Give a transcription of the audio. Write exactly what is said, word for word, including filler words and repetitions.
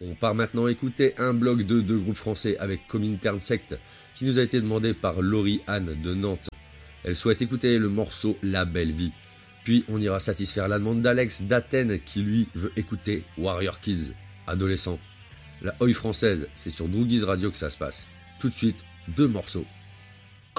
On part maintenant écouter un bloc de deux groupes français avec Comintern Sect qui nous a été demandé par Laurie Anne de Nantes. Elle souhaite écouter le morceau La Belle Vie. Puis on ira satisfaire la demande d'Alex d'Athènes qui lui veut écouter Warrior Kids, adolescent. La Oi française, c'est sur Droogies Radio que ça se passe. Tout de suite, deux morceaux.